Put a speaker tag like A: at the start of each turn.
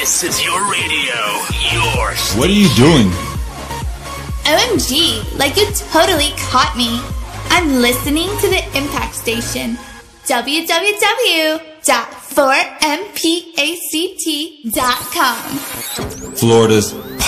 A: This is your radio, your station.
B: What are you doing?
C: OMG, like you totally caught me. I'm listening to the Impact Station, www.4mpact.com.
B: Florida's